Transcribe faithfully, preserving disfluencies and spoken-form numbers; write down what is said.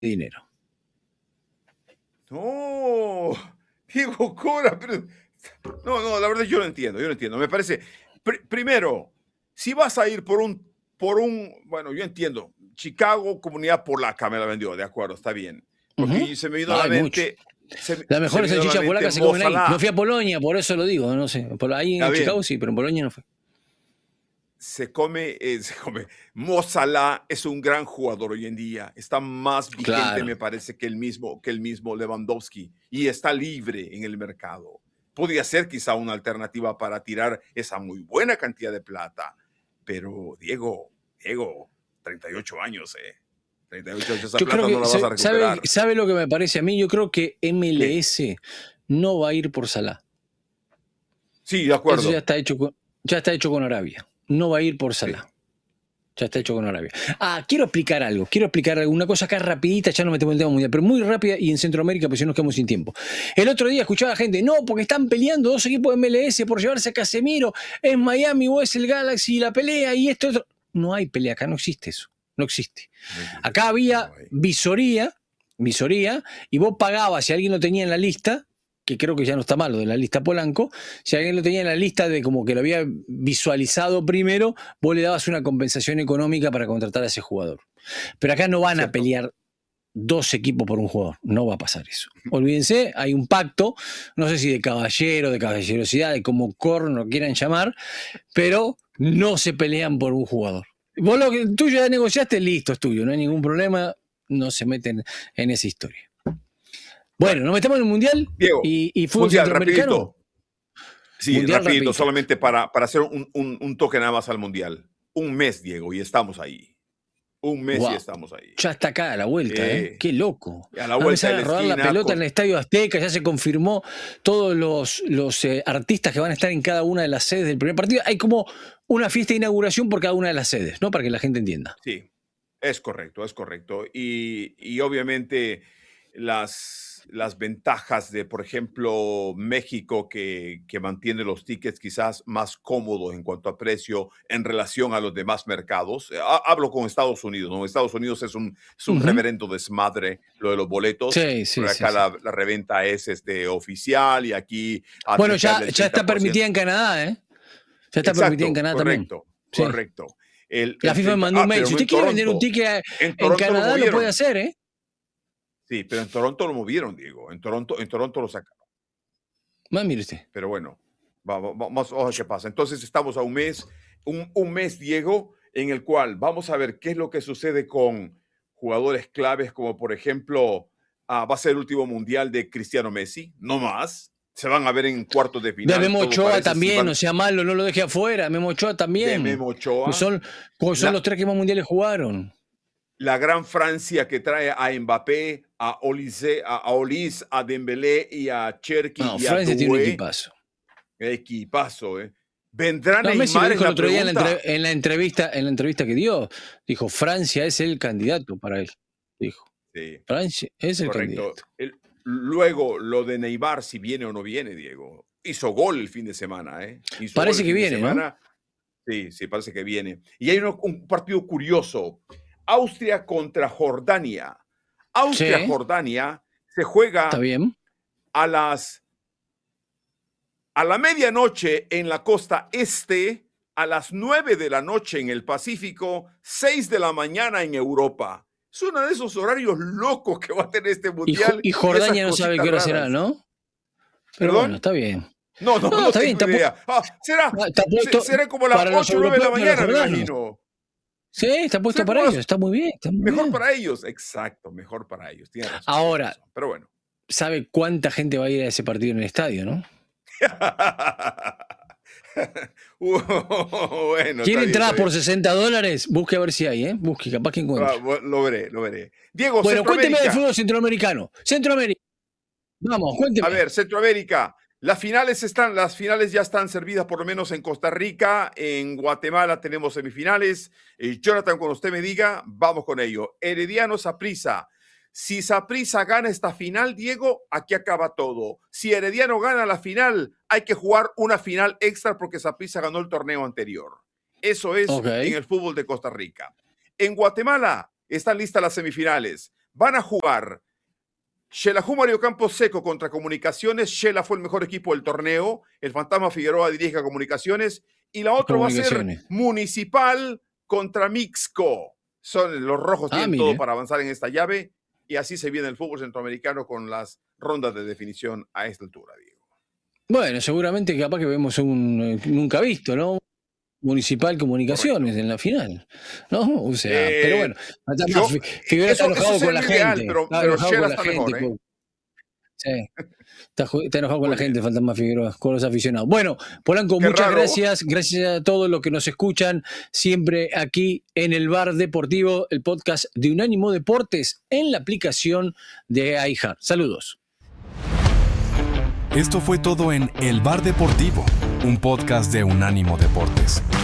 dinero. No, Diego Cora, pero... No, no, la verdad yo no entiendo, yo no entiendo. Me parece, pr primero, si vas a ir por un, por un, bueno, yo entiendo, Chicago, comunidad polaca me la vendió, de acuerdo, está bien. Porque Ujú. se me vino a la Hay mucho. mente, se, Las se me mejores vino a la salchichas mente polacas se Mo comen ahí. No Salah. fui a Polonia, por eso lo digo, no sé. Por ahí Está en Chicago bien. sí, pero en Polonia no fue. Se come, eh, se come. Mo Salah es un gran jugador hoy en día. Está más vigente, Claro. me parece, que el mismo, que el mismo Lewandowski. Y está libre en el mercado. Podría ser quizá una alternativa para tirar esa muy buena cantidad de plata. Pero, Diego, Diego, treinta y ocho años, ¿eh? treinta y ocho años, esa Yo creo plata no que, la vas a ¿sabe, recuperar. ¿sabe lo que me parece a mí? Yo creo que M L S no va a ir por Salah. Sí, de acuerdo. Eso ya está hecho con, ya está hecho con Arabia. No va a ir por Salah. Sí. Ya está hecho con Arabia. Ah, quiero explicar algo. Quiero explicar alguna cosa acá rapidita, ya no metemos en el tema mundial, pero muy rápida y en Centroamérica, porque si no nos quedamos sin tiempo. El otro día escuchaba a gente, no, porque están peleando dos equipos de M L S por llevarse a Casemiro, es Miami o es el Galaxy, la pelea y esto, esto. No hay pelea acá, no existe eso. No existe. Acá había visoría, visoría, y vos pagabas, si alguien lo tenía en la lista, que creo que ya no está malo de la lista Polanco, si alguien lo tenía en la lista de como que lo había visualizado primero, vos le dabas una compensación económica para contratar a ese jugador. Pero acá no van Cierto. a pelear dos equipos por un jugador, no va a pasar eso. Olvídense, hay un pacto, no sé si de caballero, de caballerosidad, de como corno quieran llamar, pero no se pelean por un jugador. Vos lo que tú ya negociaste, listo, es tuyo, no hay ningún problema, no se meten en esa historia. Bueno, nos metemos en el Mundial Diego, y, y fútbol mundial, centroamericano. Rapidito. Sí, mundial rapidito, rapidito. solamente para, para hacer un, un, un toque nada más al Mundial. Un mes, Diego, y estamos ahí. Un mes wow. y estamos ahí. Ya está acá a la vuelta, ¿eh? eh Qué loco. A la Va a vuelta empezar de a la rodar la pelota con... en el Estadio Azteca, ya se confirmó todos los, los eh, artistas que van a estar en cada una de las sedes del primer partido. Hay como una fiesta de inauguración por cada una de las sedes, ¿no? Para que la gente entienda. Sí, es correcto, es correcto. Y, y obviamente las, las ventajas de, por ejemplo, México, que, que mantiene los tickets quizás más cómodos en cuanto a precio en relación a los demás mercados. Hablo con Estados Unidos, ¿no? Estados Unidos es un, es un uh-huh. reverendo desmadre lo de los boletos. Sí, sí, pero acá sí, la, sí. la reventa es este, oficial y aquí... Bueno, ya, ya está permitida en Canadá, ¿eh? Ya está Exacto, permitida en Canadá correcto, también. correcto. Sí. El, la el FIFA me mandó ah, un mail. Si usted no quiere Toronto. vender un ticket en, en Canadá, lo, lo puede hacer, ¿eh? Sí, pero en Toronto lo movieron, Diego. En Toronto, en Toronto lo sacaron. Más mire usted. Pero bueno, vamos, vamos a ver qué pasa. Entonces estamos a un mes, un, un mes, Diego, en el cual vamos a ver qué es lo que sucede con jugadores claves, como por ejemplo, uh, va a ser el último mundial de Cristiano Messi, no más. Se van a ver en cuartos de final. De Memo Ochoa también, si van... no sea malo, no lo deje afuera. Memo Ochoa también. De Memo Ochoa. Pues son son la... los tres que más mundiales jugaron. La gran Francia que trae a Mbappé, a Olise, a, a Olis, a Dembélé y a Cherki no, y Francia a Doué. tiene un equipazo. Equipazo, ¿eh? Vendrán no, a Messi lo dijo el otro día en la, entre, en, la entrevista, en la entrevista que dio. Dijo, Francia es el candidato para él. Dijo. Sí. Francia es el Correcto. candidato. El, luego, lo de Neymar, si viene o no viene, Diego. Hizo gol el fin de semana, ¿eh? Hizo parece gol el que fin viene, de semana. ¿no? Sí, sí, parece que viene. Y hay un, un partido curioso. Austria contra Jordania. Austria-Jordania sí. se juega ¿Está bien? a las a la medianoche en la costa este, a las nueve de la noche en el Pacífico, seis de la mañana en Europa. Es uno de esos horarios locos que va a tener este mundial. Y, y Jordania y no sabe qué hora raras. será, ¿no? Pero ¿Perdón? bueno, está bien. No, no, no, no está tengo bien, idea. Ah, será, está puesto será como las ocho o nueve de la mañana, me imagino. Sí, está puesto para ellos, está muy bien. Está muy mejor bien. para ellos, exacto, mejor para ellos. Tiene razón, ahora, tiene razón. Pero bueno. ¿Sabe cuánta gente va a ir a ese partido en el estadio, no? bueno, ¿Quiere entrar por sesenta dólares? Busque a ver si hay, ¿eh? Busque, capaz que encuentre. Ah, lo veré, lo veré. Diego, bueno, cuénteme del fútbol centroamericano. Centroamérica. Vamos, cuénteme. A ver, Centroamérica. Las finales están, las finales ya están servidas, por lo menos en Costa Rica. En Guatemala tenemos semifinales. Eh, Jonathan, cuando usted me diga, vamos con ello. Herediano Saprissa. Si Saprissa gana esta final, Diego, aquí acaba todo. Si Herediano gana la final, hay que jugar una final extra porque Saprissa ganó el torneo anterior. Eso es okay. En el fútbol de Costa Rica. En Guatemala están listas las semifinales. Van a jugar Xelajú Mario Campos Seco contra Comunicaciones. Xela fue el mejor equipo del torneo. El Fantasma Figueroa dirige a Comunicaciones. Y la otra va a ser Municipal contra Mixco. Son los rojos, tienen ah, todo para avanzar en esta llave. Y así se viene el fútbol centroamericano con las rondas de definición a esta altura, Diego. Bueno, seguramente capaz que vemos un eh, nunca visto, ¿no? Municipal Comunicaciones. Correcto. En la final, ¿no? O sea, eh, pero bueno, yo, Figueroa está enojado con la ideal, gente. Pero, está pero enojado con la está gente. Mejor, ¿eh? Sí. Está, está enojado con Muy la bien. gente, Fantasma Figueroa, con los aficionados. Bueno, Polanco, Qué muchas raro. gracias. Gracias a todos los que nos escuchan siempre aquí en el Bar Deportivo, el podcast de Unánimo Deportes en la aplicación de iHeart. Saludos. Esto fue todo en El Bar Deportivo, un podcast de Unánimo Deportes.